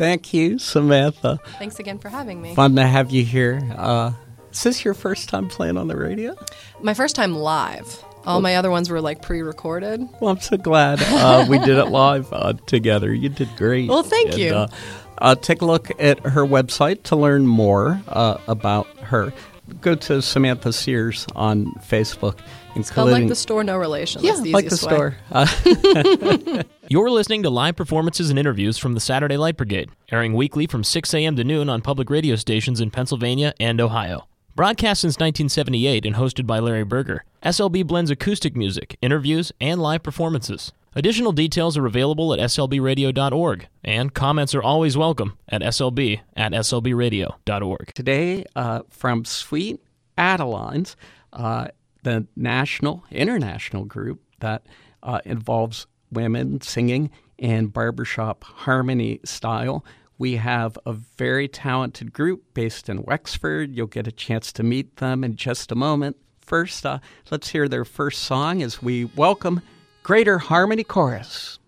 Thank you, Samantha. Thanks again for having me. Fun to have you here. Is this your first time playing on the radio? My first time live. All my other ones were like pre-recorded. Well, I'm so glad we did it live together. You did great. Well, thank you. Take a look at her website to learn more about her. Go to Samantha Sears on Facebook. Spelled like the store, no relation. Yeah, That's the like the store. You're listening to live performances and interviews from the Saturday Light Brigade, airing weekly from 6 a.m. to noon on public radio stations in Pennsylvania and Ohio. Broadcast since 1978 and hosted by Larry Berger, SLB blends acoustic music, interviews, and live performances. Additional details are available at slbradio.org, and comments are always welcome at slb@slbradio.org. Today, from Sweet Adelines, the international group that involves women singing in barbershop harmony style, we have a very talented group based in Wexford. You'll get a chance to meet them in just a moment. First, let's hear their first song as we welcome Greater Harmony Chorus.